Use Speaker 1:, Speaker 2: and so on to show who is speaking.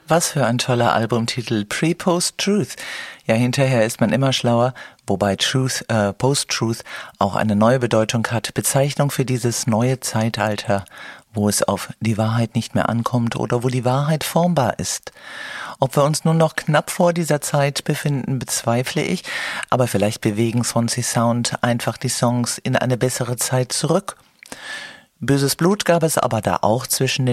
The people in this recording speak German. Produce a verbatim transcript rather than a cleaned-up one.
Speaker 1: Was für ein toller Albumtitel, Pre-Post-Truth. Ja, hinterher ist man immer schlauer, wobei Truth, äh, Post-Truth auch eine neue Bedeutung hat, Bezeichnung für dieses neue Zeitalter, wo es auf die Wahrheit nicht mehr ankommt oder wo die Wahrheit formbar ist. Ob wir uns nun noch knapp vor dieser Zeit befinden, bezweifle ich, aber vielleicht bewegen Swansea Sound einfach die Songs in eine bessere Zeit zurück. Böses Blut gab es aber da auch zwischen den